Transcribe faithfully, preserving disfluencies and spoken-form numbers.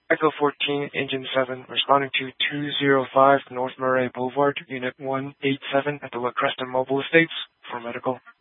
Echo fourteen, Engine seven, responding to two oh five North Murray Boulevard, Unit one eighty-seven at the La Cresta Mobile Estates for medical.